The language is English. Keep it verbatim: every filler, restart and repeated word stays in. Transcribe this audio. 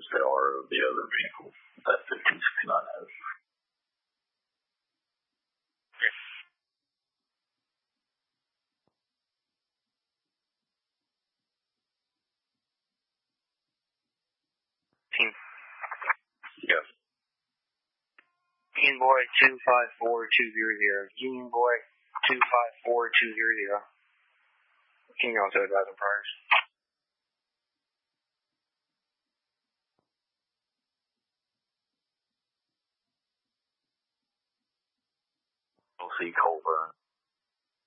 as they are of the other vehicle that fifteen sixty-nine has. Team. Yes. Union Boy two five four two zero zero. Union Boy two five four two zero zero. Can you also advise on priors? We'll see Colburn.